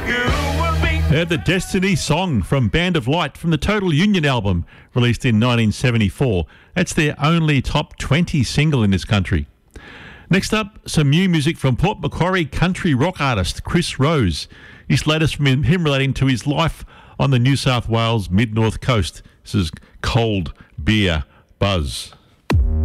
Heard the Destiny song from Band of Light from the Total Union album released in 1974. That's their only top 20 single in this country. Next up, some new music from Port Macquarie country rock artist Chris Rose. His latest from him relating to his life on the New South Wales mid-north coast. This is Cold Beer Buzz.